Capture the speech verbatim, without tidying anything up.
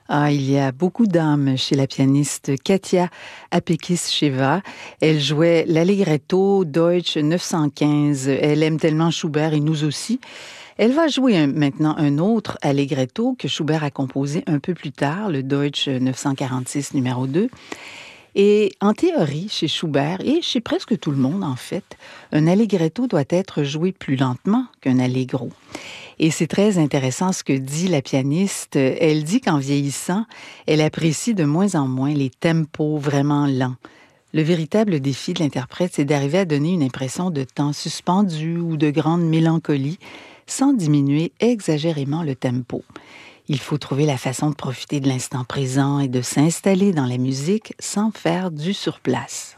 Ah, il y a beaucoup d'âme chez la pianiste Katia Apekis-Sheva. Elle jouait l'Allegretto Deutsch neuf cent quinze. Elle aime tellement Schubert et nous aussi. Elle va jouer un- maintenant un autre Allegretto que Schubert a composé un peu plus tard, le Deutsch neuf cent quarante-six numéro deux. Et en théorie, chez Schubert et chez presque tout le monde en fait, un Allegretto doit être joué plus lentement qu'un Allegro. Et c'est très intéressant ce que dit la pianiste. Elle dit qu'en vieillissant, elle apprécie de moins en moins les tempos vraiment lents. Le véritable défi de l'interprète, c'est d'arriver à donner une impression de temps suspendu ou de grande mélancolie sans diminuer exagérément le tempo. Il faut trouver la façon de profiter de l'instant présent et de s'installer dans la musique sans faire du surplace.